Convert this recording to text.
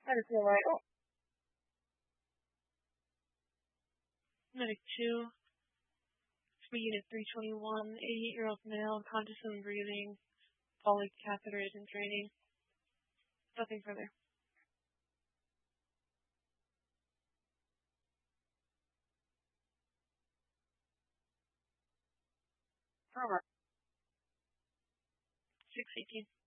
That is right. Oh, Medic 2, speed unit 321, 88-year-old male, conscious and breathing, polycatheterized and draining. Nothing further. Robert. 618.